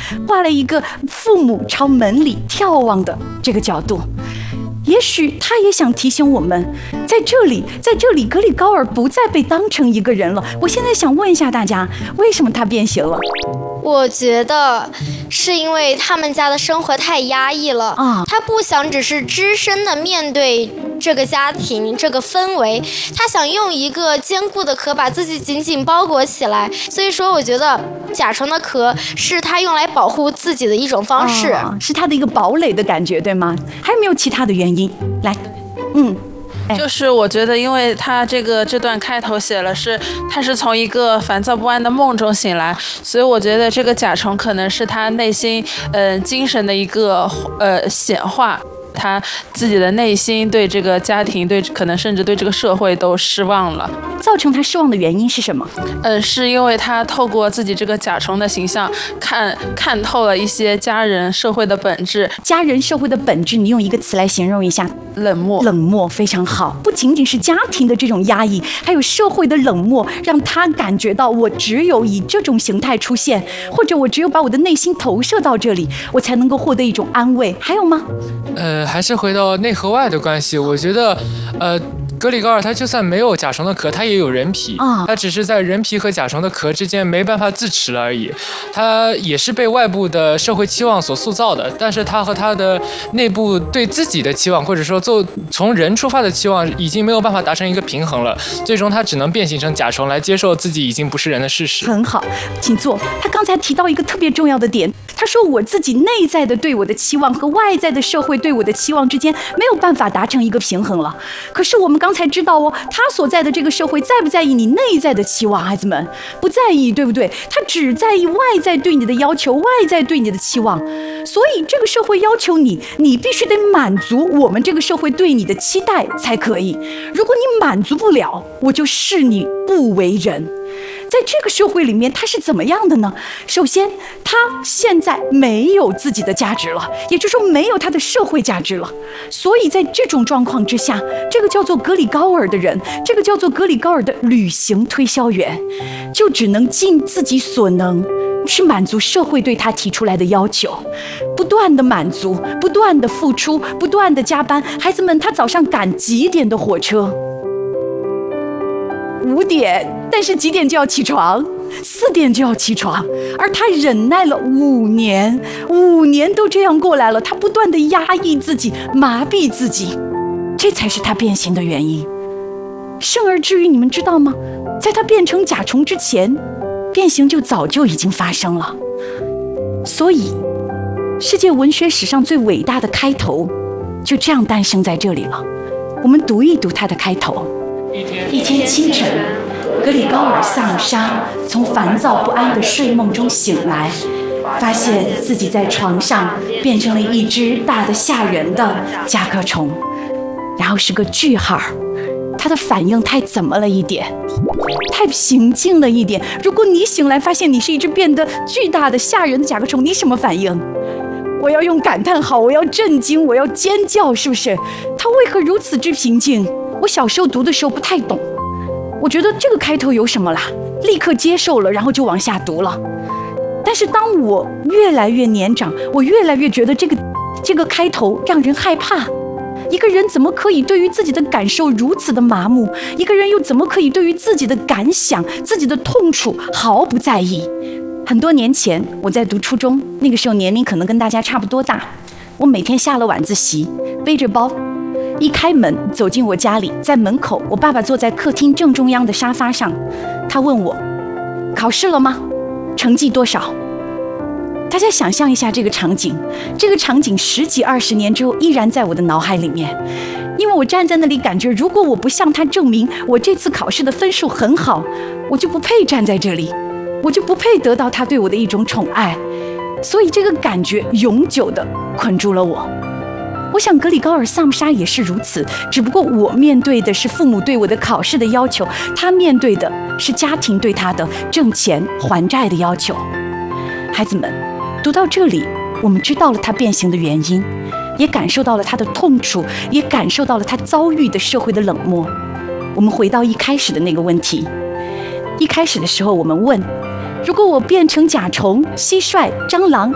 画了一个父母朝门里眺望的这个角度。也许他也想提醒我们，在这里，格里高尔不再被当成一个人了。我现在想问一下大家，为什么他变形了？ 我觉得是因为他们家的生活太压抑了啊，他不想只是只身的面对这个家庭这个氛围，他想用一个坚固的壳把自己紧紧包裹起来。所以说我觉得甲虫的壳是他用来保护自己的一种方式， 是他的一个堡垒的感觉，对吗？还有没有其他的原因？来， 就是我觉得，因为他这段开头写了他是从一个烦躁不安的梦中醒来，所以我觉得这个甲虫可能是他内心精神的一个显化。他自己的内心对这个家庭，可能甚至对这个社会都失望了。 造成他失望的原因是什么？ 是因为他透过自己这个甲虫的形象，看透了一些家人社会的本质。 家人社会的本质，你用一个词来形容一下。 冷漠。 冷漠，非常好。不仅仅是家庭的这种压抑，还有社会的冷漠，让他感觉到我只有以这种形态出现，或者我只有把我的内心投射到这里，我才能够获得一种安慰。还有吗？ 还是回到内和外的关系，我觉得，格里高尔他就算没有甲虫的壳，他也有人皮他只是在人皮和甲虫的壳之间没办法自持了而已。他也是被外部的社会期望所塑造的，但是他和他的内部对自己的期望，或者说从人出发的期望，已经没有办法达成一个平衡了。最终他只能变形成甲虫来接受自己已经不是人的事实。 很好，请坐。他刚才提到一个特别重要的点，他说我自己内在的对我的期望和外在的社会对我的期望之间没有办法达成一个平衡了。可是我们刚才知道他所在的这个社会在不在意你内在的期望？孩子们，不在意，对不对？他只在意外在对你的要求，外在对你的期望。所以这个社会要求你必须得满足我们这个社会对你的期待才可以。如果你满足不了，我就视你不为人。在这个社会里面，他是怎么样的呢？首先，他现在没有自己的价值了，也就是说没有他的社会价值了。所以在这种状况之下，这个叫做格里高尔的人，这个叫做格里高尔的旅行推销员，就只能尽自己所能去满足社会对他提出来的要求，不断的满足，不断的付出，不断的加班。孩子们，他早上赶几点的火车？5点，但是几点就要起床？4点就要起床，而他忍耐了5年都这样过来了，他不断的压抑自己，麻痹自己，这才是他变形的原因。生而至于你们知道吗？在他变成甲虫之前，变形就早就已经发生了。所以世界文学史上最伟大的开头就这样诞生在这里了。我们读一读它的开头。一天清晨，格里高尔萨姆沙从烦躁不安的睡梦中醒来，发现自己在床上变成了一只大得吓人的甲壳虫，然后是个句号。他的反应太怎么了一点，太平静了一点。如果你醒来发现你是一只变得巨大的吓人的甲壳虫，你什么反应？我要用感叹号，我要震惊，我要尖叫，是不是？他为何如此之平静？我小时候读的时候不太懂，我觉得这个开头有什么啦，立刻接受了，然后就往下读了。但是当我越来越年长，我越来越觉得这个开头让人害怕。一个人怎么可以对于自己的感受如此的麻木？一个人又怎么可以对于自己的感想、自己的痛楚毫不在意？很多年前我在读初中，那个时候年龄可能跟大家差不多大。我每天下了晚自习，背着包，一开门走进我家里，在门口，我爸爸坐在客厅正中央的沙发上，他问我：考试了吗？成绩多少？大家想象一下这个场景，这个场景10几20年之后依然在我的脑海里面。因为我站在那里感觉，如果我不向他证明我这次考试的分数很好，我就不配站在这里，我就不配得到他对我的一种宠爱。所以这个感觉永久地捆住了我。我想格里高尔萨姆沙也是如此，只不过我面对的是父母对我的考试的要求，他面对的是家庭对他的挣钱还债的要求。孩子们，读到这里，我们知道了他变形的原因，也感受到了他的痛楚，也感受到了他遭遇的社会的冷漠。我们回到一开始的那个问题，一开始的时候我们问，如果我变成甲虫、蟋蟀、蟑螂，